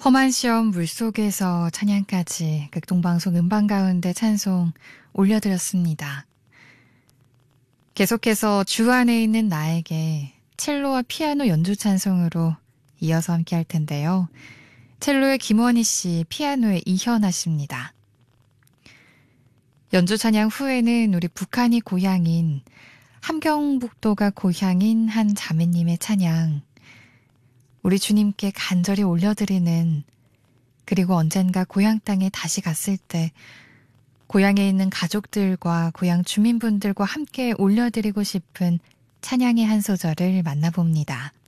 험한 시험 물속에서 찬양까지 극동방송 음반 가운데 찬송 올려드렸습니다. 계속해서 주 안에 있는 나에게 첼로와 피아노 연주 찬송으로 이어서 함께 할 텐데요. 첼로의 김원희 씨, 피아노의 이현아 씨입니다. 연주 찬양 후에는 우리 북한이 고향인 함경북도가 고향인 한 자매님의 찬양, 우리 주님께 간절히 올려드리는, 그리고 언젠가 고향 땅에 다시 갔을 때 고향에 있는 가족들과 고향 주민분들과 함께 올려드리고 싶은 찬양의 한 소절을 만나봅니다.